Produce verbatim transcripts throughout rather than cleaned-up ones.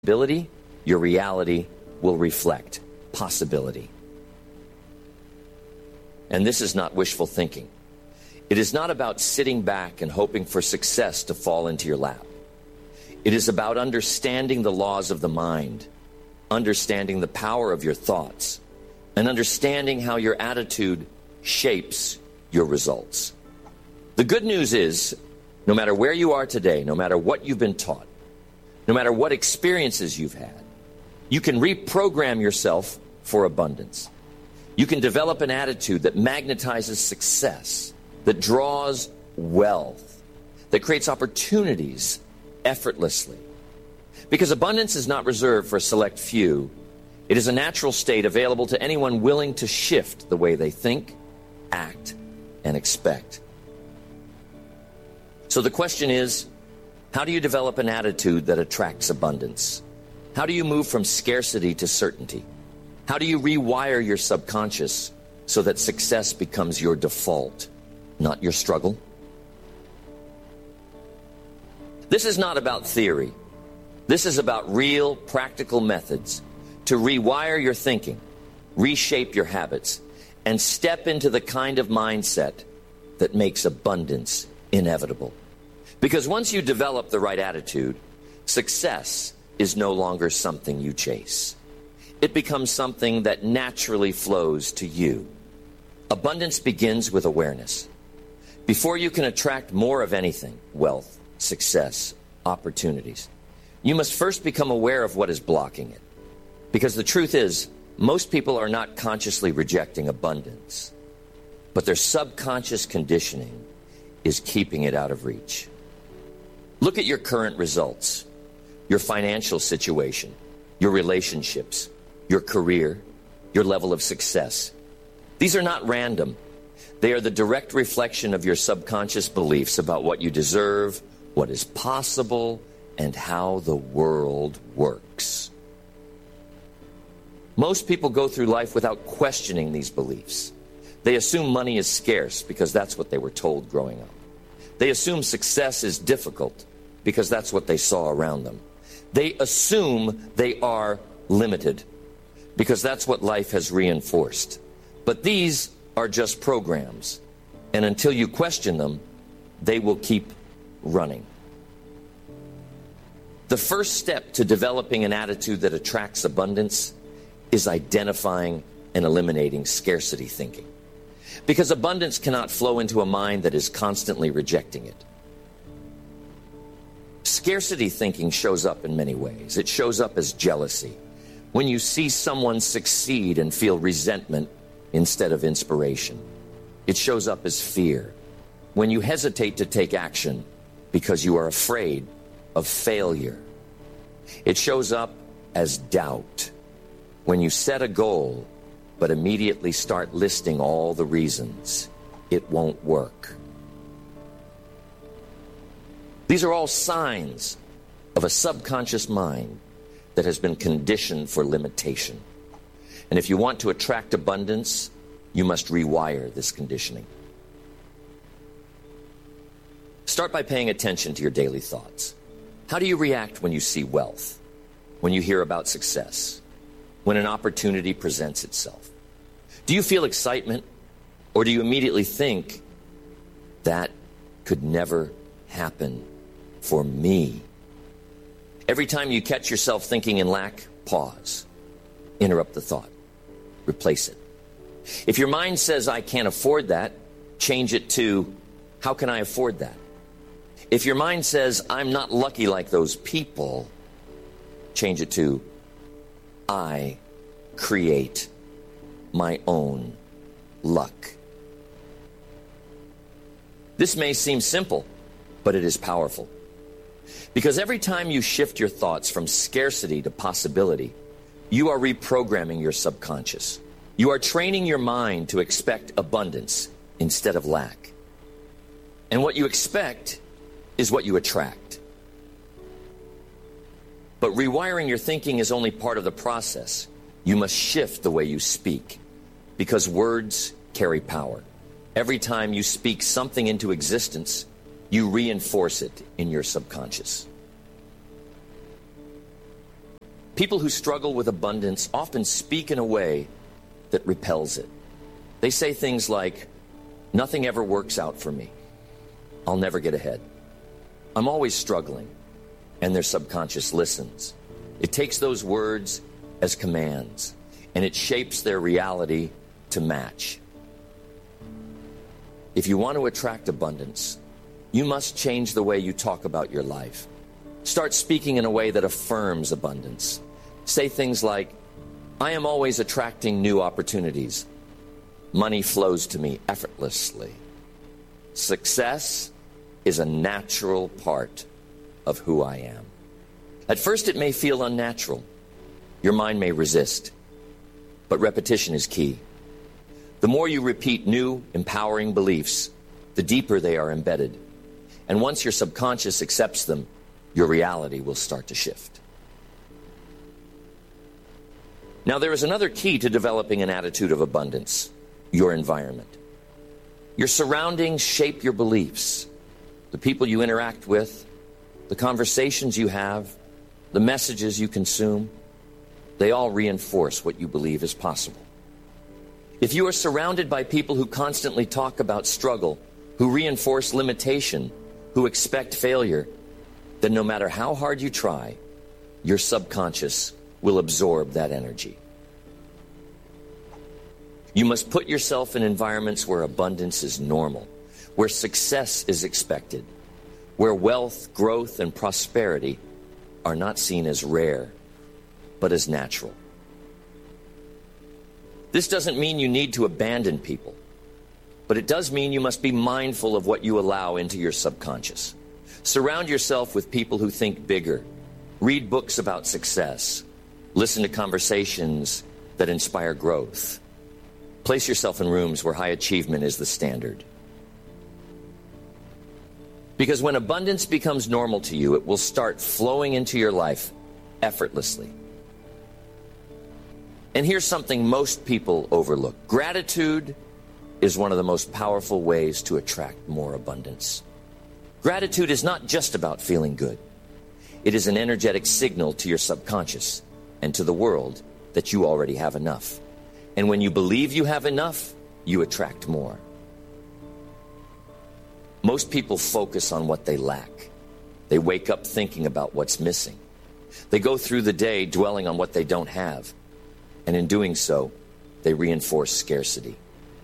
ability, your reality will reflect possibility. And this is not wishful thinking. It is not about sitting back and hoping for success to fall into your lap. It is about understanding the laws of the mind, understanding the power of your thoughts, and understanding how your attitude shapes your results. The good news is, no matter where you are today, no matter what you've been taught, no matter what experiences you've had, you can reprogram yourself for abundance. You can develop an attitude that magnetizes success, that draws wealth, that creates opportunities effortlessly. Because abundance is not reserved for a select few. It is a natural state available to anyone willing to shift the way they think, act, and expect. So the question is, how do you develop an attitude that attracts abundance? How do you move from scarcity to certainty? How do you rewire your subconscious so that success becomes your default, not your struggle? This is not about theory. This is about real, practical methods to rewire your thinking, reshape your habits, and step into the kind of mindset that makes abundance inevitable. Because once you develop the right attitude, success is no longer something you chase. It becomes something that naturally flows to you. Abundance begins with awareness. Before you can attract more of anything, wealth, success, opportunities, you must first become aware of what is blocking it. Because the truth is, most people are not consciously rejecting abundance, but their subconscious conditioning is keeping it out of reach. Look at your current results, your financial situation, your relationships, your career, your level of success. These are not random. They are the direct reflection of your subconscious beliefs about what you deserve, what is possible, and how the world works. Most people go through life without questioning these beliefs. They assume money is scarce because that's what they were told growing up. They assume success is difficult because that's what they saw around them. They assume they are limited because that's what life has reinforced. But these are just programs, and until you question them, they will keep running. The first step to developing an attitude that attracts abundance is identifying and eliminating scarcity thinking. Because abundance cannot flow into a mind that is constantly rejecting it. Scarcity thinking shows up in many ways. It shows up as jealousy. When you see someone succeed and feel resentment instead of inspiration. It shows up as fear. When you hesitate to take action because you are afraid of failure. It shows up as doubt. When you set a goal but immediately start listing all the reasons it won't work. These are all signs of a subconscious mind that has been conditioned for limitation. And if you want to attract abundance, you must rewire this conditioning. Start by paying attention to your daily thoughts. How do you react when you see wealth? When you hear about success? When an opportunity presents itself? Do you feel excitement? Or do you immediately think, that could never happen for me? Every time you catch yourself thinking in lack, pause. Interrupt the thought. Replace it. If your mind says, I can't afford that, change it to, how can I afford that? If your mind says, I'm not lucky like those people, change it to, I create my own luck. This may seem simple, but it is powerful. Because every time you shift your thoughts from scarcity to possibility, you are reprogramming your subconscious. You are training your mind to expect abundance instead of lack. And what you expect is what you attract. But rewiring your thinking is only part of the process. You must shift the way you speak, because words carry power. Every time you speak something into existence, you reinforce it in your subconscious. People who struggle with abundance often speak in a way that repels it. They say things like, nothing ever works out for me. I'll never get ahead. I'm always struggling. And their subconscious listens. It takes those words as commands, and it shapes their reality to match. If you want to attract abundance, you must change the way you talk about your life. Start speaking in a way that affirms abundance. Say things like, I am always attracting new opportunities. Money flows to me effortlessly. Success is a natural part of who I am. At first, it may feel unnatural. Your mind may resist. But repetition is key. The more you repeat new, empowering beliefs, the deeper they are embedded. And once your subconscious accepts them, your reality will start to shift. Now, there is another key to developing an attitude of abundance: your environment. Your surroundings shape your beliefs. The people you interact with, the conversations you have, the messages you consume, they all reinforce what you believe is possible. If you are surrounded by people who constantly talk about struggle, who reinforce limitation, who expect failure, then no matter how hard you try, your subconscious will absorb that energy. You must put yourself in environments where abundance is normal, where success is expected, where wealth, growth, and prosperity are not seen as rare, but as natural. This doesn't mean you need to abandon people, but it does mean you must be mindful of what you allow into your subconscious. Surround yourself with people who think bigger. Read books about success. Listen to conversations that inspire growth. Place yourself in rooms where high achievement is the standard. Because when abundance becomes normal to you, it will start flowing into your life effortlessly. And here's something most people overlook. Gratitude is one of the most powerful ways to attract more abundance. Gratitude is not just about feeling good. It is an energetic signal to your subconscious and to the world that you already have enough. And when you believe you have enough, you attract more. Most people focus on what they lack. They wake up thinking about what's missing. They go through the day dwelling on what they don't have. And in doing so, they reinforce scarcity.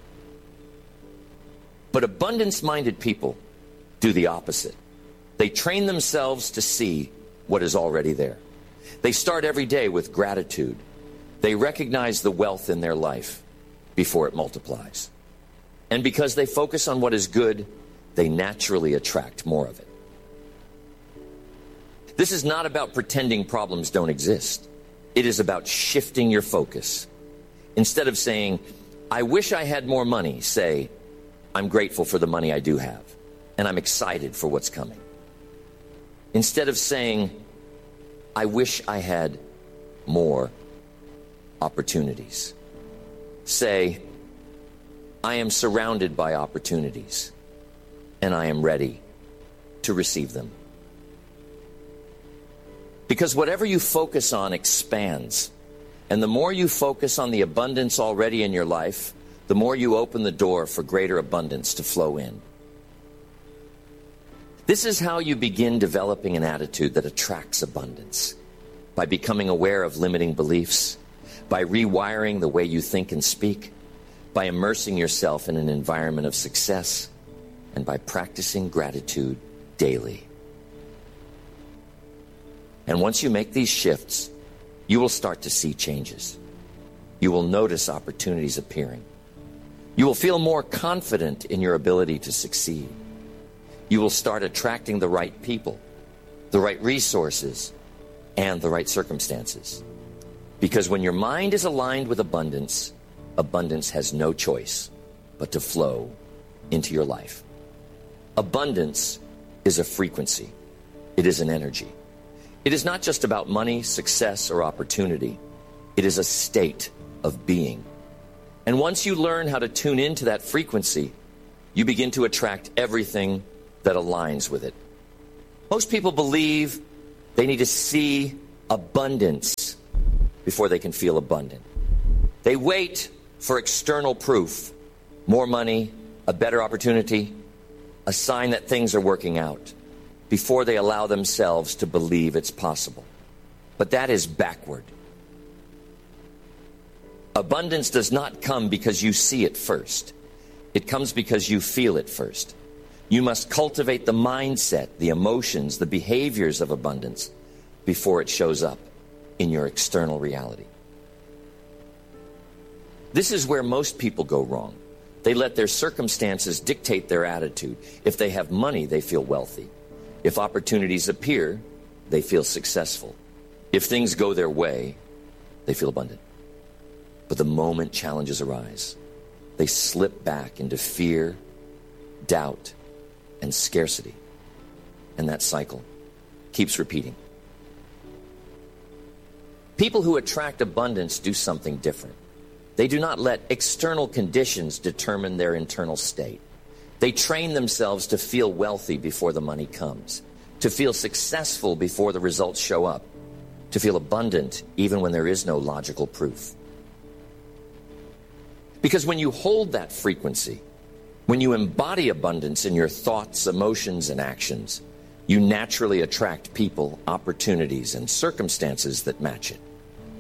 But abundance-minded people do the opposite. They train themselves to see what is already there. They start every day with gratitude. They recognize the wealth in their life before it multiplies. And because they focus on what is good, they naturally attract more of it. This is not about pretending problems don't exist. It is about shifting your focus. Instead of saying, I wish I had more money, say, I'm grateful for the money I do have, and I'm excited for what's coming. Instead of saying, I wish I had more opportunities, say, I am surrounded by opportunities, and I am ready to receive them. Because whatever you focus on expands. And the more you focus on the abundance already in your life, the more you open the door for greater abundance to flow in. This is how you begin developing an attitude that attracts abundance. By becoming aware of limiting beliefs, by rewiring the way you think and speak, by immersing yourself in an environment of success, and by practicing gratitude daily. And once you make these shifts, you will start to see changes. You will notice opportunities appearing. You will feel more confident in your ability to succeed. You will start attracting the right people, the right resources, and the right circumstances. Because when your mind is aligned with abundance, abundance has no choice but to flow into your life. Abundance is a frequency. It is an energy. It is not just about money, success, or opportunity. It is a state of being. And once you learn how to tune into that frequency, you begin to attract everything that aligns with it. Most people believe they need to see abundance before they can feel abundant. They wait for external proof, more money, a better opportunity, a sign that things are working out, before they allow themselves to believe it's possible. But that is backward. Abundance does not come because you see it first. It comes because you feel it first. You must cultivate the mindset, the emotions, the behaviors of abundance before it shows up in your external reality. This is where most people go wrong. They let their circumstances dictate their attitude. If they have money, they feel wealthy. If opportunities appear, they feel successful. If things go their way, they feel abundant. But the moment challenges arise, they slip back into fear, doubt, and scarcity. And that cycle keeps repeating. People who attract abundance do something different. They do not let external conditions determine their internal state. They train themselves to feel wealthy before the money comes, to feel successful before the results show up, to feel abundant even when there is no logical proof. Because when you hold that frequency, when you embody abundance in your thoughts, emotions, and actions, you naturally attract people, opportunities, and circumstances that match it.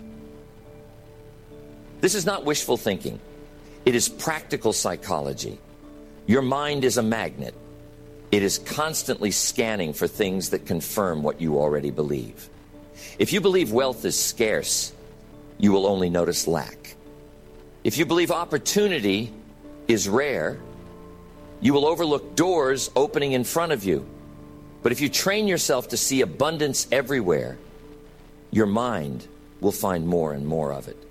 This is not wishful thinking. It is practical psychology. Your mind is a magnet. It is constantly scanning for things that confirm what you already believe. If you believe wealth is scarce, you will only notice lack. If you believe opportunity is rare, you will overlook doors opening in front of you. But if you train yourself to see abundance everywhere, your mind will find more and more of it.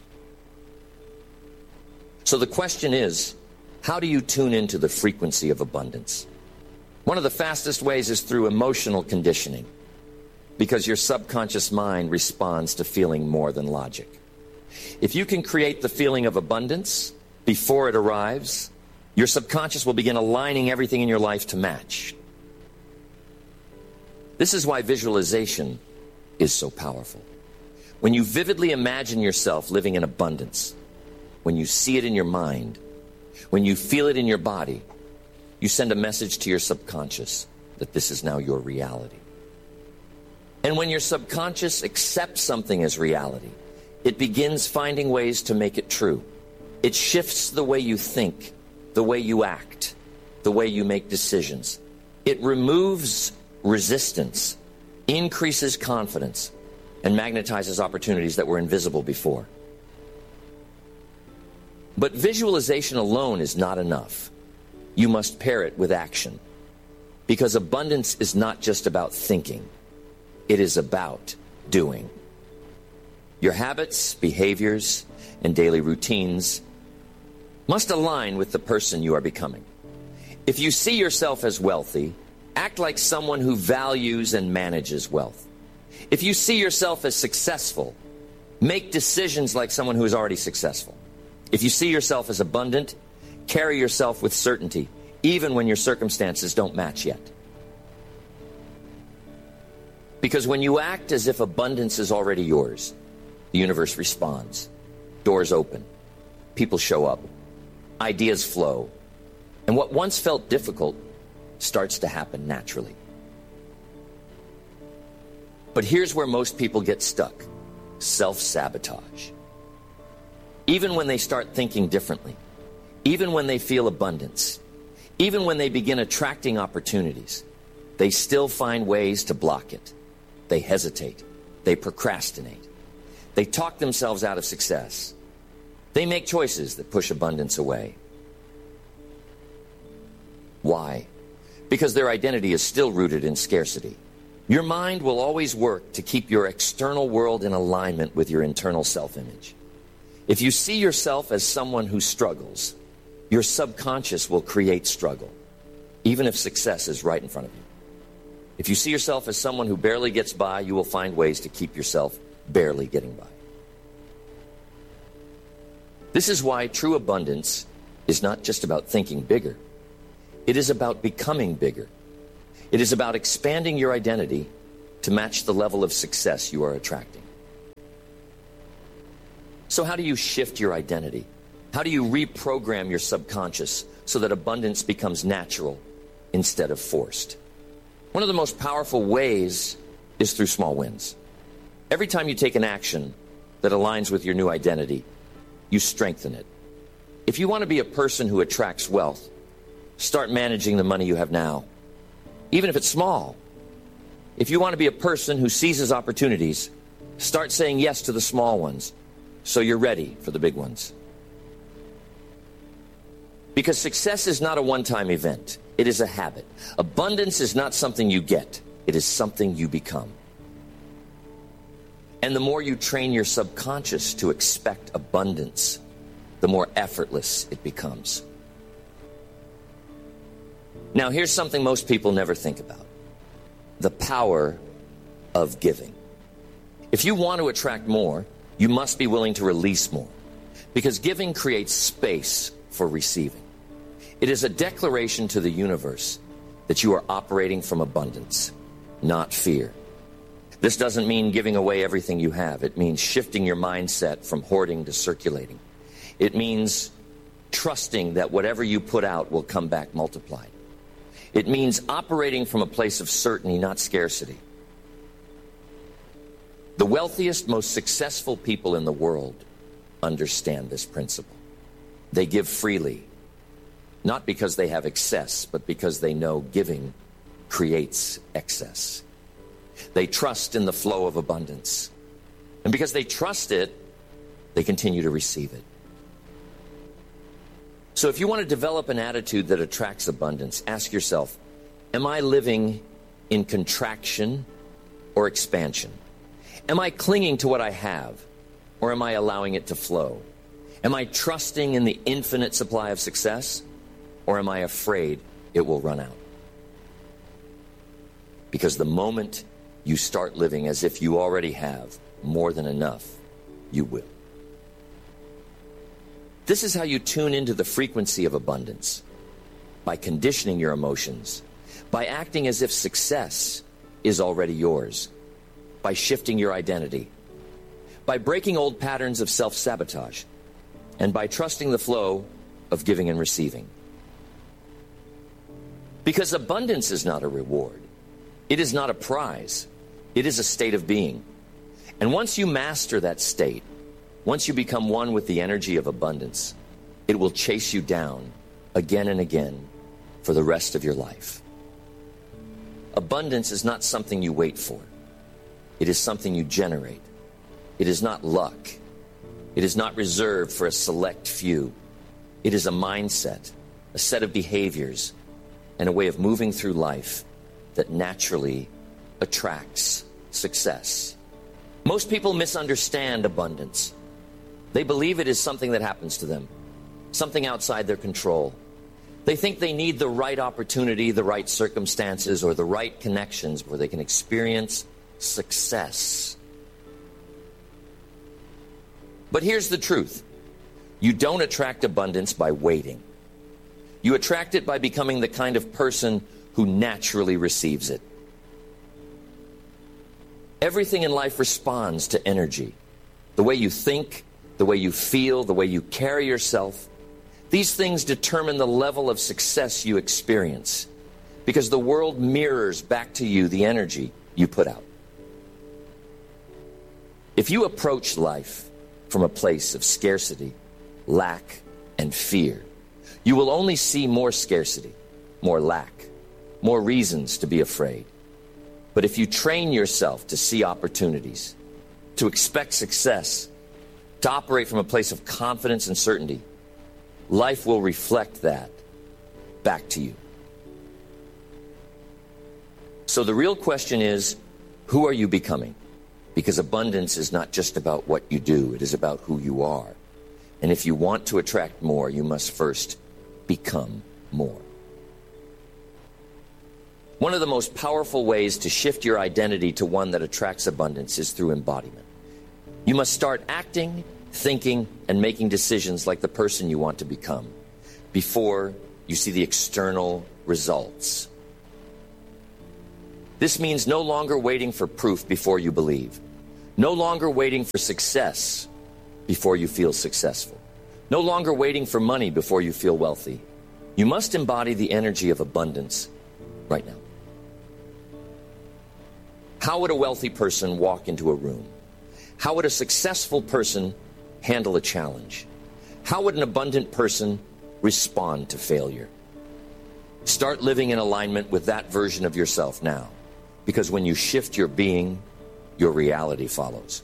So the question is, how do you tune into the frequency of abundance? One of the fastest ways is through emotional conditioning, because your subconscious mind responds to feeling more than logic. If you can create the feeling of abundance before it arrives, your subconscious will begin aligning everything in your life to match. This is why visualization is so powerful. When you vividly imagine yourself living in abundance, when you see it in your mind, when you feel it in your body, you send a message to your subconscious that this is now your reality. And when your subconscious accepts something as reality, it begins finding ways to make it true. It shifts the way you think, the way you act, the way you make decisions. It removes resistance, increases confidence, and magnetizes opportunities that were invisible before. But visualization alone is not enough. You must pair it with action. Because abundance is not just about thinking. It is about doing. Your habits, behaviors, and daily routines must align with the person you are becoming. If you see yourself as wealthy, act like someone who values and manages wealth. If you see yourself as successful, make decisions like someone who is already successful. If you see yourself as abundant, carry yourself with certainty, even when your circumstances don't match yet. Because when you act as if abundance is already yours, the universe responds. Doors open. People show up. Ideas flow. And what once felt difficult starts to happen naturally. But here's where most people get stuck. Self-sabotage. Even when they start thinking differently, even when they feel abundance, even when they begin attracting opportunities, they still find ways to block it. They hesitate. They procrastinate. They talk themselves out of success. They make choices that push abundance away. Why? Because their identity is still rooted in scarcity. Your mind will always work to keep your external world in alignment with your internal self-image. If you see yourself as someone who struggles, your subconscious will create struggle, even if success is right in front of you. If you see yourself as someone who barely gets by, you will find ways to keep yourself barely getting by. This is why true abundance is not just about thinking bigger. It is about becoming bigger. It is about expanding your identity to match the level of success you are attracting. So how do you shift your identity? How do you reprogram your subconscious so that abundance becomes natural instead of forced? One of the most powerful ways is through small wins. Every time you take an action that aligns with your new identity, you strengthen it. If you want to be a person who attracts wealth, start managing the money you have now, even if it's small. If you want to be a person who seizes opportunities, start saying yes to the small ones so you're ready for the big ones. Because success is not a one-time event. It is a habit. Abundance is not something you get. It is something you become. And the more you train your subconscious to expect abundance, the more effortless it becomes. Now, here's something most people never think about: the power of giving. If you want to attract more, you must be willing to release more, because giving creates space for receiving. It is a declaration to the universe that you are operating from abundance, not fear. This doesn't mean giving away everything you have. It means shifting your mindset from hoarding to circulating. It means trusting that whatever you put out will come back multiplied. It means operating from a place of certainty, not scarcity. The wealthiest, most successful people in the world understand this principle. They give freely, not because they have excess, but because they know giving creates excess. They trust in the flow of abundance. And because they trust it, they continue to receive it. So if you want to develop an attitude that attracts abundance, ask yourself, am I living in contraction or expansion? Am I clinging to what I have, or am I allowing it to flow? Am I trusting in the infinite supply of success, or am I afraid it will run out? Because the moment you start living as if you already have more than enough, you will. This is how you tune into the frequency of abundance: by conditioning your emotions, by acting as if success is already yours, by shifting your identity, by breaking old patterns of self-sabotage, and by trusting the flow of giving and receiving. Because abundance is not a reward. It is not a prize. It is a state of being. And once you master that state, once you become one with the energy of abundance, it will chase you down again and again for the rest of your life. Abundance is not something you wait for. It is something you generate. It is not luck. It is not reserved for a select few. It is a mindset, a set of behaviors, and a way of moving through life that naturally attracts success. Most people misunderstand abundance. They believe it is something that happens to them, something outside their control. They think they need the right opportunity, the right circumstances, or the right connections where they can experience success. But here's the truth. You don't attract abundance by waiting. You attract it by becoming the kind of person who naturally receives it. Everything in life responds to energy. The way you think, the way you feel, the way you carry yourself. These things determine the level of success you experience, because the world mirrors back to you the energy you put out. If you approach life from a place of scarcity, lack, and fear, you will only see more scarcity, more lack, more reasons to be afraid. But if you train yourself to see opportunities, to expect success, to operate from a place of confidence and certainty, life will reflect that back to you. So the real question is, who are you becoming? Because abundance is not just about what you do, it is about who you are. And if you want to attract more, you must first become more. One of the most powerful ways to shift your identity to one that attracts abundance is through embodiment. You must start acting, thinking, and making decisions like the person you want to become before you see the external results. This means no longer waiting for proof before you believe, no longer waiting for success before you feel successful. No longer waiting for money before you feel wealthy. You must embody the energy of abundance right now. How would a wealthy person walk into a room? How would a successful person handle a challenge? How would an abundant person respond to failure? Start living in alignment with that version of yourself now, because when you shift your being, your reality follows.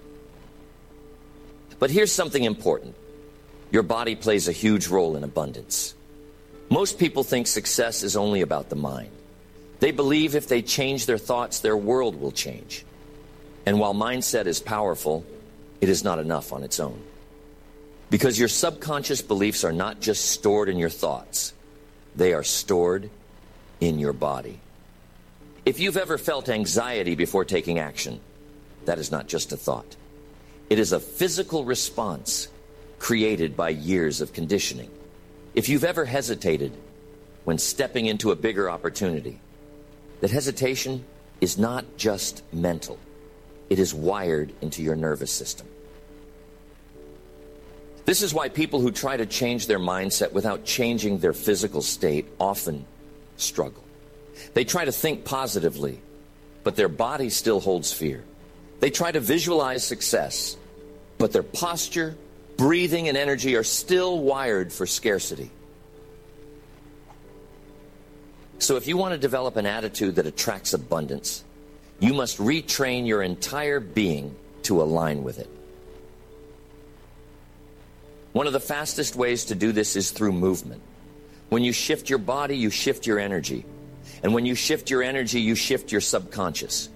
But here's something important. Your body plays a huge role in abundance. Most people think success is only about the mind. They believe if they change their thoughts, their world will change. And while mindset is powerful, it is not enough on its own. Because your subconscious beliefs are not just stored in your thoughts. They are stored in your body. If you've ever felt anxiety before taking action, that is not just a thought. It is a physical response created by years of conditioning. If you've ever hesitated when stepping into a bigger opportunity, that hesitation is not just mental. It is wired into your nervous system. This is why people who try to change their mindset without changing their physical state often struggle. They try to think positively, but their body still holds fear. They try to visualize success, but their posture, breathing, and energy are still wired for scarcity. So if you want to develop an attitude that attracts abundance, you must retrain your entire being to align with it. One of the fastest ways to do this is through movement. When you shift your body, you shift your energy. And when you shift your energy, you shift your subconscious.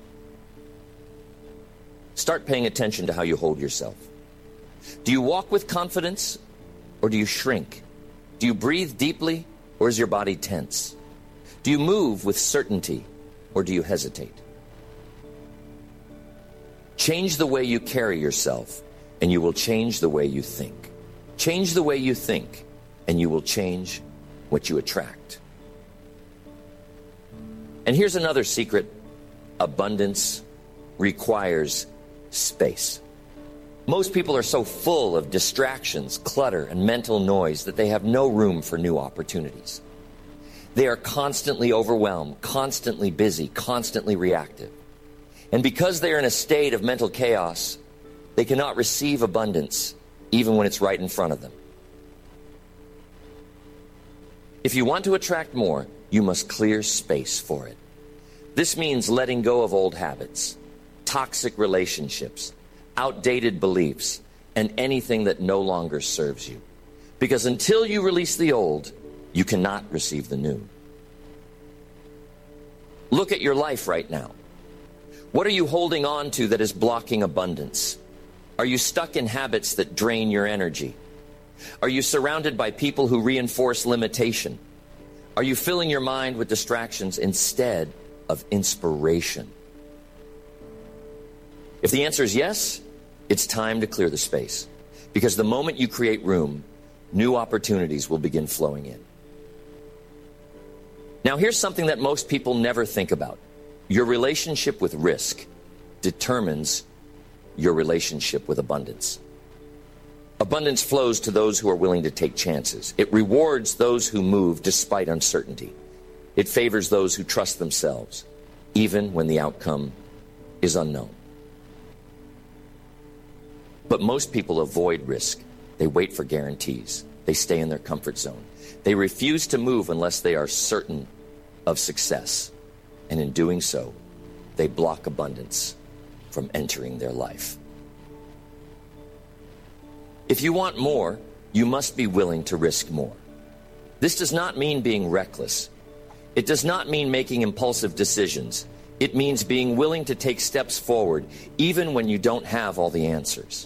Start paying attention to how you hold yourself. Do you walk with confidence or do you shrink? Do you breathe deeply or is your body tense? Do you move with certainty or do you hesitate? Change the way you carry yourself and you will change the way you think. Change the way you think and you will change what you attract. And here's another secret. Abundance requires space. Most people are so full of distractions, clutter, and mental noise that they have no room for new opportunities. They are constantly overwhelmed, constantly busy, constantly reactive. And because they are in a state of mental chaos, they cannot receive abundance even when it's right in front of them. If you want to attract more, you must clear space for it. This means letting go of old habits, toxic relationships, outdated beliefs, and anything that no longer serves you. Because until you release the old, you cannot receive the new. Look at your life right now. What are you holding on to that is blocking abundance? Are you stuck in habits that drain your energy? Are you surrounded by people who reinforce limitation? Are you filling your mind with distractions instead of inspiration? If the answer is yes, it's time to clear the space. Because the moment you create room, new opportunities will begin flowing in. Now, here's something that most people never think about. Your relationship with risk determines your relationship with abundance. Abundance flows to those who are willing to take chances. It rewards those who move despite uncertainty. It favors those who trust themselves, even when the outcome is unknown. But most people avoid risk. They wait for guarantees. They stay in their comfort zone. They refuse to move unless they are certain of success. And in doing so, they block abundance from entering their life. If you want more, you must be willing to risk more. This does not mean being reckless. It does not mean making impulsive decisions. It means being willing to take steps forward, even when you don't have all the answers.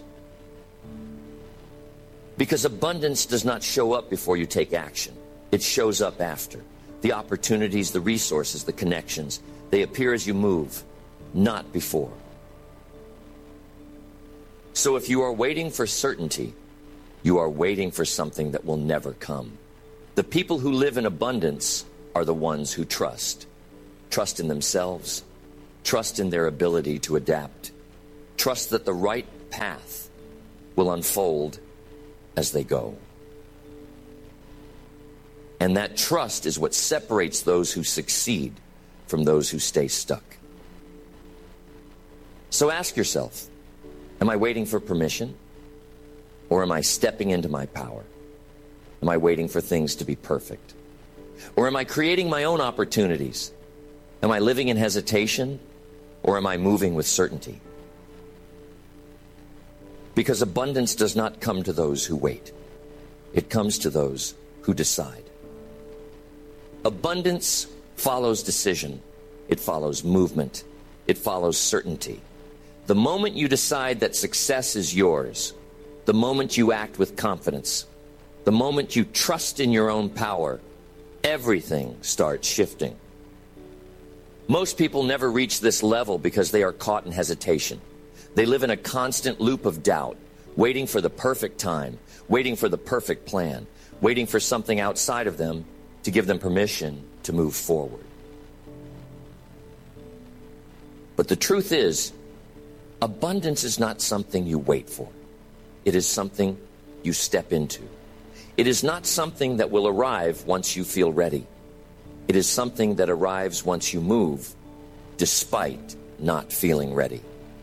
Because abundance does not show up before you take action. It shows up after. The opportunities, the resources, the connections, they appear as you move, not before. So if you are waiting for certainty, you are waiting for something that will never come. The people who live in abundance are the ones who trust. Trust in themselves. Trust in their ability to adapt. Trust that the right path will unfold as they go. And that trust is what separates those who succeed from those who stay stuck. So ask yourself, am I waiting for permission? Or am I stepping into my power? Am I waiting for things to be perfect? Or am I creating my own opportunities? Am I living in hesitation? Or am I moving with certainty? Because abundance does not come to those who wait. It comes to those who decide. Abundance follows decision. It follows movement. It follows certainty. The moment you decide that success is yours, the moment you act with confidence, the moment you trust in your own power, everything starts shifting. Most people never reach this level because they are caught in hesitation. They live in a constant loop of doubt, waiting for the perfect time, waiting for the perfect plan, waiting for something outside of them to give them permission to move forward. But the truth is, abundance is not something you wait for. It is something you step into. It is not something that will arrive once you feel ready. It is something that arrives once you move, despite not feeling ready.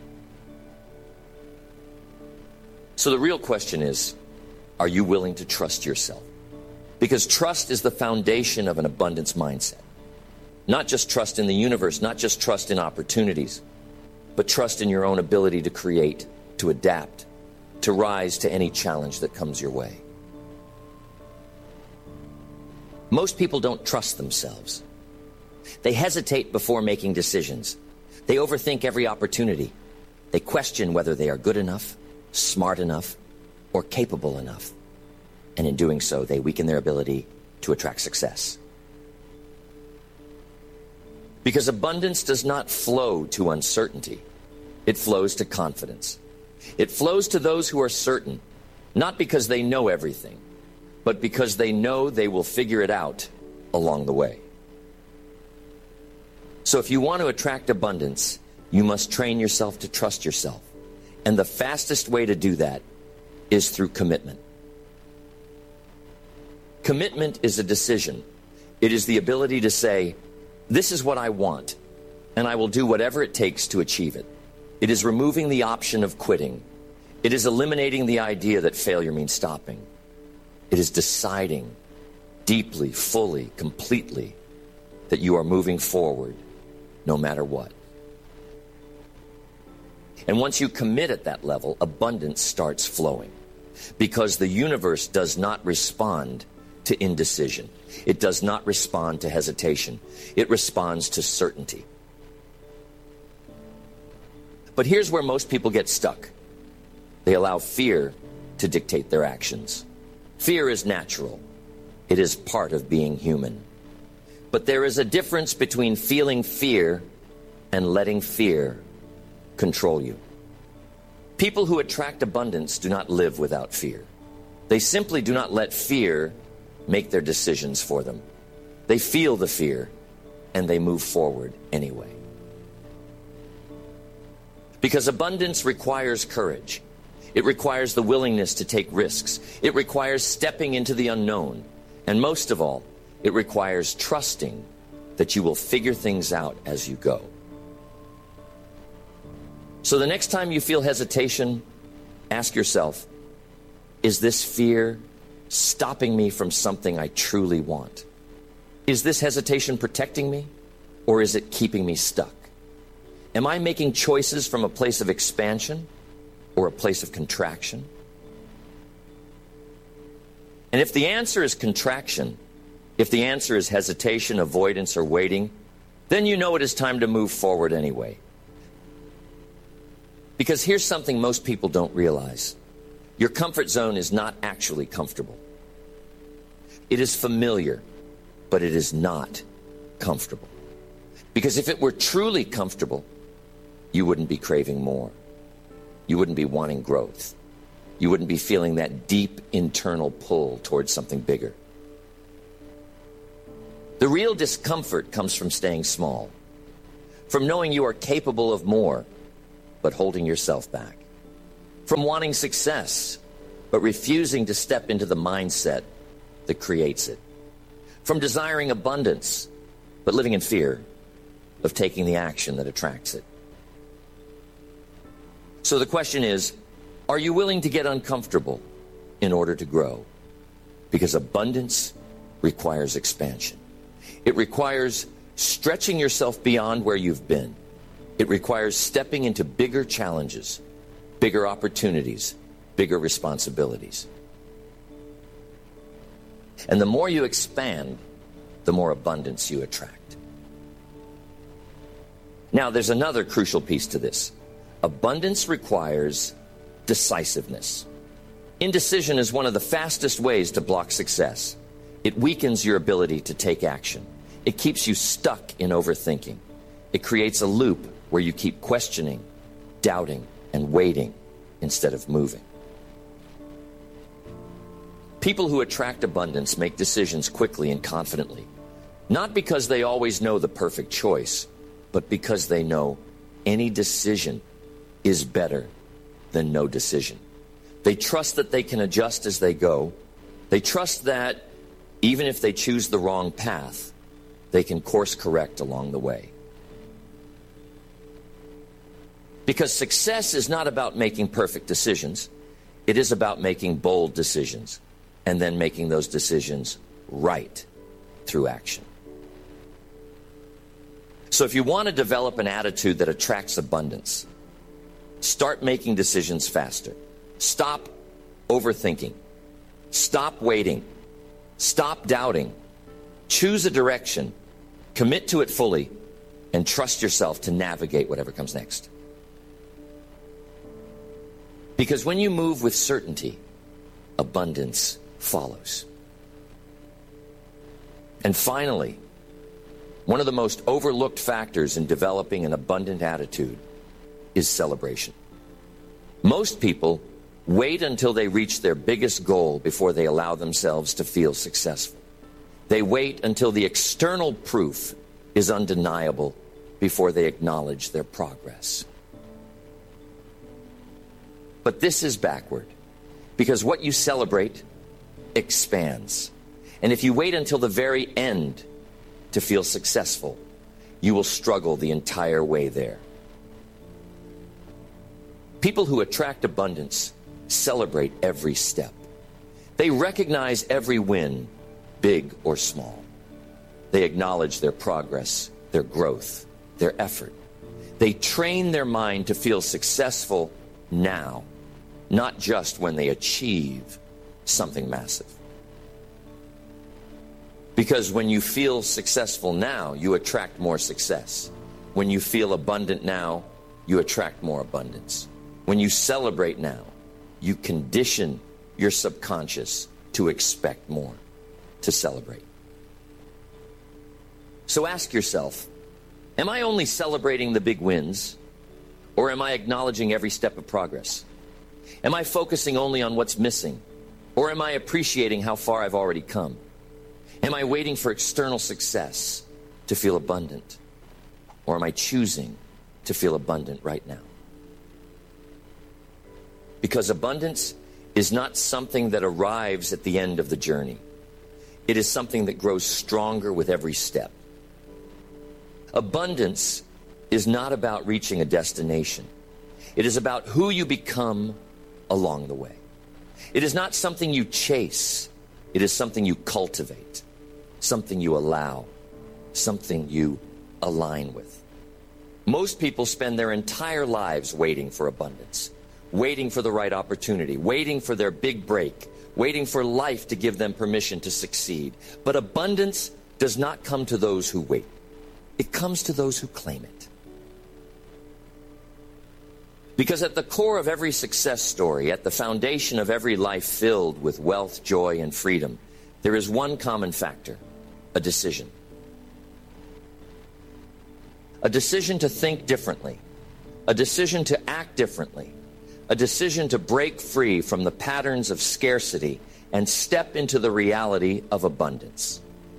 So the real question is, are you willing to trust yourself? Because trust is the foundation of an abundance mindset. Not just trust in the universe, not just trust in opportunities, but trust in your own ability to create, to adapt, to rise to any challenge that comes your way. Most people don't trust themselves. They hesitate before making decisions. They overthink every opportunity. They question whether they are good enough, smart enough, or capable enough. And in doing so, they weaken their ability to attract success. Because abundance does not flow to uncertainty. It flows to confidence. It flows to those who are certain, not because they know everything, but because they know they will figure it out along the way. So if you want to attract abundance, you must train yourself to trust yourself. And the fastest way to do that is through commitment. Commitment is a decision. It is the ability to say, this is what I want, and I will do whatever it takes to achieve it. It is removing the option of quitting. It is eliminating the idea that failure means stopping. It is deciding deeply, fully, completely that you are moving forward no matter what. And once you commit at that level, abundance starts flowing, because the universe does not respond to indecision. It does not respond to hesitation. It responds to certainty. But here's where most people get stuck. They allow fear to dictate their actions. Fear is natural. It is part of being human. But there is a difference between feeling fear and letting fear control you. People who attract abundance do not live without fear. They simply do not let fear make their decisions for them. They feel the fear and they move forward anyway. Because abundance requires courage. It requires the willingness to take risks. It requires stepping into the unknown. And most of all, it requires trusting that you will figure things out as you go. So the next time you feel hesitation, ask yourself, is this fear stopping me from something I truly want? Is this hesitation protecting me, or is it keeping me stuck? Am I making choices from a place of expansion or a place of contraction? And if the answer is contraction, if the answer is hesitation, avoidance, or waiting, then you know it is time to move forward anyway. Because here's something most people don't realize. Your comfort zone is not actually comfortable. It is familiar, but it is not comfortable. Because if it were truly comfortable, you wouldn't be craving more. You wouldn't be wanting growth. You wouldn't be feeling that deep internal pull towards something bigger. The real discomfort comes from staying small, from knowing you are capable of more, but holding yourself back. from wanting success, but refusing to step into the mindset that creates it, from desiring abundance, but living in fear of taking the action that attracts it. So the question is, are you willing to get uncomfortable in order to grow? Because abundance requires expansion. It requires stretching yourself beyond where you've been. It requires stepping into bigger challenges, bigger opportunities, bigger responsibilities. And the more you expand, the more abundance you attract. Now, there's another crucial piece to this. Abundance requires decisiveness. Indecision is one of the fastest ways to block success. It weakens your ability to take action. It keeps you stuck in overthinking. It creates a loop where you keep questioning, doubting, and waiting instead of moving. People who attract abundance make decisions quickly and confidently, not because they always know the perfect choice, but because they know any decision is better than no decision. They trust that they can adjust as they go. They trust that even if they choose the wrong path, they can course correct along the way. Because success is not about making perfect decisions. It is about making bold decisions and then making those decisions right through action. So if you want to develop an attitude that attracts abundance, start making decisions faster. Stop overthinking. Stop waiting. Stop doubting. Choose a direction. Commit to it fully and trust yourself to navigate whatever comes next. Because when you move with certainty, abundance follows. And finally, one of the most overlooked factors in developing an abundant attitude is celebration. Most people wait until they reach their biggest goal before they allow themselves to feel successful. They wait until the external proof is undeniable before they acknowledge their progress. But this is backward, because what you celebrate expands. And if you wait until the very end to feel successful, you will struggle the entire way there. People who attract abundance celebrate every step. They recognize every win, big or small. They acknowledge their progress, their growth, their effort. They train their mind to feel successful now, not just when they achieve something massive. Because when you feel successful now, you attract more success. When you feel abundant now, you attract more abundance. When you celebrate now, you condition your subconscious to expect more, to celebrate. So ask yourself, am I only celebrating the big wins, or am I acknowledging every step of progress? Am I focusing only on what's missing, or am I appreciating how far I've already come? Am I waiting for external success to feel abundant, or am I choosing to feel abundant right now? Because abundance is not something that arrives at the end of the journey. It is something that grows stronger with every step. Abundance is not about reaching a destination. It is about who you become along the way. It is not something you chase. It is something you cultivate, something you allow, something you align with. Most people spend their entire lives waiting for abundance, waiting for the right opportunity, waiting for their big break, waiting for life to give them permission to succeed. But abundance does not come to those who wait. It comes to those who claim it. Because at the core of every success story, at the foundation of every life filled with wealth, joy, and freedom, there is one common factor: a decision. A decision to think differently, a decision to act differently, a decision to break free from the patterns of scarcity and step into the reality of abundance.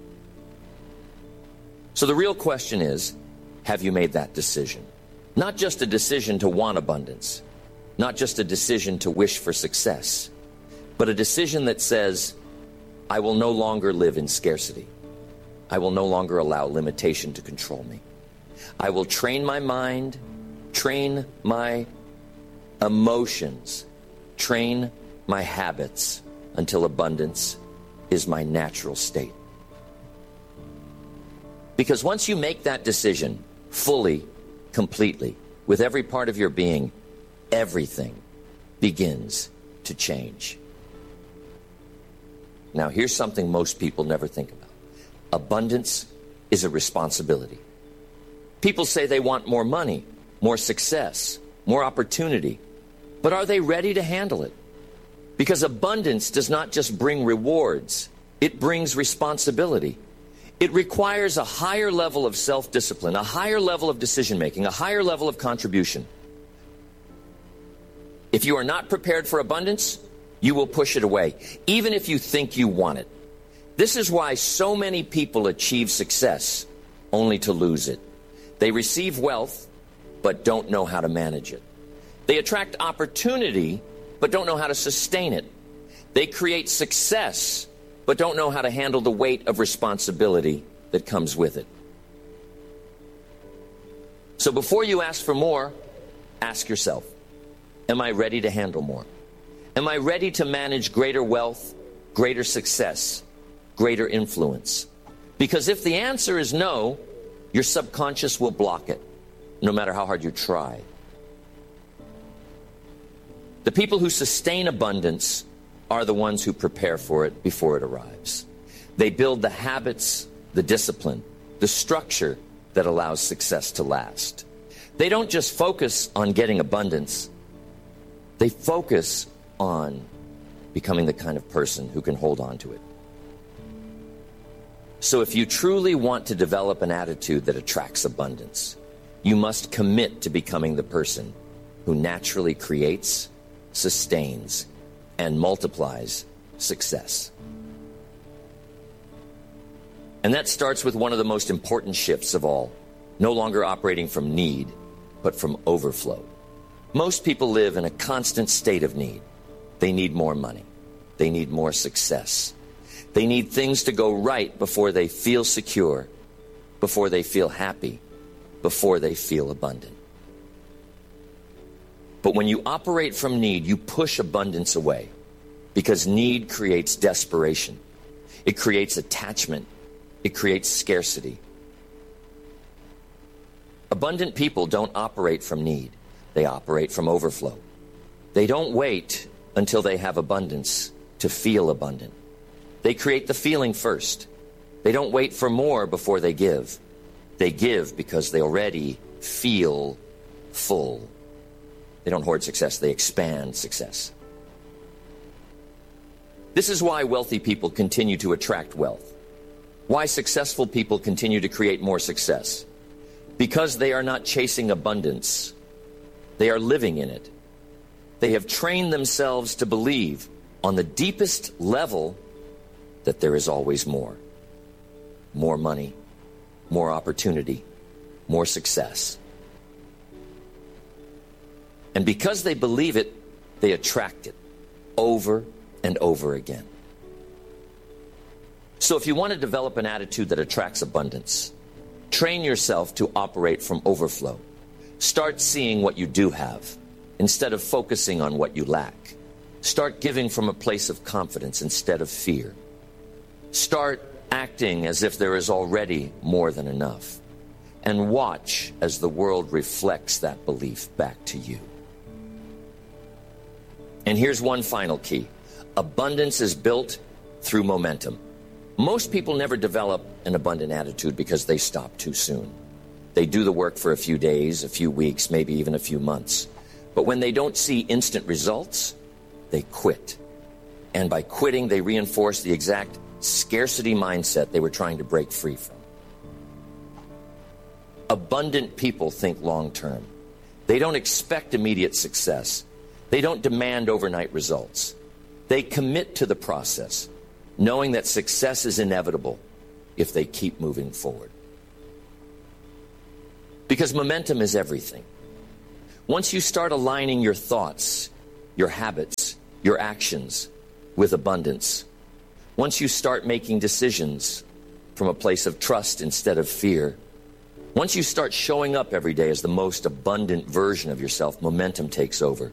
So the real question is, have you made that decision? Not just a decision to want abundance. Am I focusing only on what's missing? Or am I appreciating how far I've already come? Am I waiting for external success to feel abundance? Because when you feel abundant, you attract more abundance. Because when you feel abundant, you attract more abundance. not just a decision to wish for success, but a decision that says, I will no longer live in scarcity. I will no longer allow limitation to control me. I will train my mind, train my emotions, train my habits until abundance is my natural state. Because once you make that decision fully, completely, with every part of your being, everything begins to change. Now, here's something most people never think about. Abundance is a responsibility. People say they want more money, more success, more opportunity, but are they ready to handle it? Because abundance does not just bring rewards, it brings responsibility. It requires a higher level of self-discipline, a higher level of decision-making, a higher level of contribution. If you are not prepared for abundance, you will push it away, even if you think you want it. This is why so many people achieve success only to lose it. They receive wealth, but don't know how to manage it. They attract opportunity, but don't know how to sustain it. They create success, but don't know how to handle the weight of responsibility that comes with it. So before you ask for more, ask yourself, am I ready to handle more? Am I ready to manage greater wealth, greater success, greater influence? Because if the answer is no, your subconscious will block it, no matter how hard you try. The people who sustain abundance are the ones who prepare for it before it arrives. They build the habits, the discipline, the structure that allows success to last. They don't just focus on getting abundance. They focus on becoming the kind of person who can hold on to it. So if you truly want to develop an attitude that attracts abundance, you must commit to becoming the person who naturally creates, sustains, and multiplies success. And that starts with one of the most important shifts of all, no longer operating from need, but from overflow. Most people live in a constant state of need. They need more money. They need more success. They need things to go right before they feel secure, before they feel happy, before they feel abundant. But when you operate from need, you push abundance away, because need creates desperation. It creates attachment. It creates scarcity. Abundant people don't operate from need. They operate from overflow. They don't wait until they have abundance to feel abundant. They create the feeling first. They don't wait for more before they give. They give because they already feel full. They don't hoard success, they expand success. This is why wealthy people continue to attract wealth. Why successful people continue to create more success. Because they are not chasing abundance. They are living in it. They have trained themselves to believe on the deepest level that there is always more. More money, more opportunity, more success. And because they believe it, they attract it over and over again. So if you want to develop an attitude that attracts abundance, train yourself to operate from overflow. Start seeing what you do have instead of focusing on what you lack. Start giving from a place of confidence instead of fear. Start acting as if there is already more than enough. And watch as the world reflects that belief back to you. And here's one final key. Abundance is built through momentum. Most people never develop an abundant attitude because they stop too soon. They do the work for a few days, a few weeks, maybe even a few months. But when they don't see instant results, they quit. And by quitting, they reinforce the exact scarcity mindset they were trying to break free from. Abundant people think long term. They don't expect immediate success. They don't demand overnight results. They commit to the process, knowing that success is inevitable if they keep moving forward. Because momentum is everything. Once you start aligning your thoughts, your habits, your actions with abundance, once you start making decisions from a place of trust instead of fear, once you start showing up every day as the most abundant version of yourself, momentum takes over.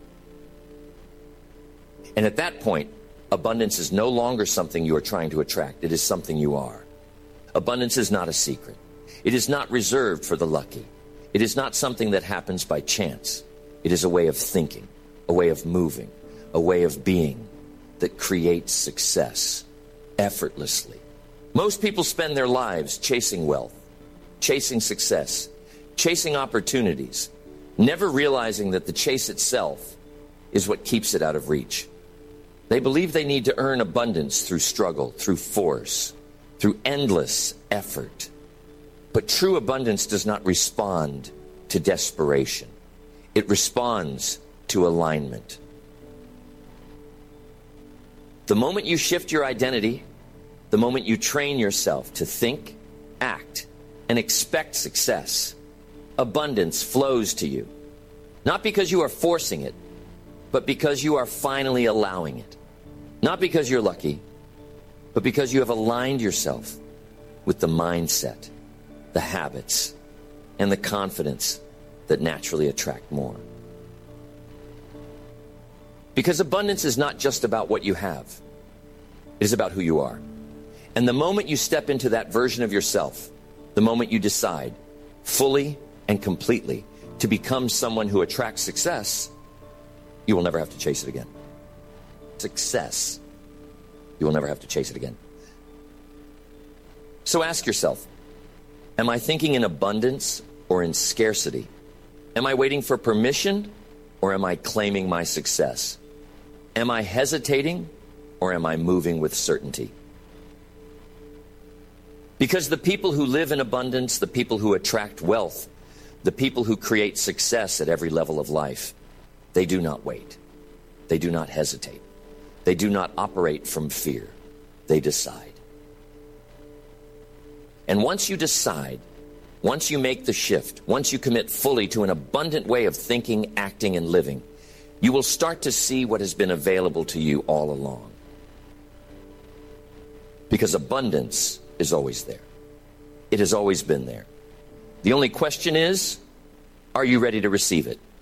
And at that point, abundance is no longer something you are trying to attract. It is something you are. Abundance is not a secret. It is not reserved for the lucky. It is not something that happens by chance. It is a way of thinking, a way of moving, a way of being that creates success effortlessly. Most people spend their lives chasing wealth, chasing success, chasing opportunities, never realizing that the chase itself is what keeps it out of reach. They believe they need to earn abundance through struggle, through force, through endless effort. But true abundance does not respond to desperation. It responds to alignment. The moment you shift your identity, the moment you train yourself to think, act, and expect success, abundance flows to you. Not because you are forcing it, but because you are finally allowing it. Not because you're lucky, but because you have aligned yourself with the mindset, the habits, and the confidence that naturally attract more. Because abundance is not just about what you have. It is about who you are. And the moment you step into that version of yourself, the moment you decide fully and completely to become someone who attracts success, you will never have to chase it again. Success. You will never have to chase it again. So ask yourself, am I thinking in abundance or in scarcity? Am I waiting for permission or am I claiming my success? Am I hesitating or am I moving with certainty? Because the people who live in abundance, the people who attract wealth, the people who create success at every level of life, they do not wait. They do not hesitate. They do not operate from fear. They decide. And once you decide, once you make the shift, once you commit fully to an abundant way of thinking, acting, and living, you will start to see what has been available to you all along. Because abundance is always there. It has always been there. The only question is, are you ready to receive it?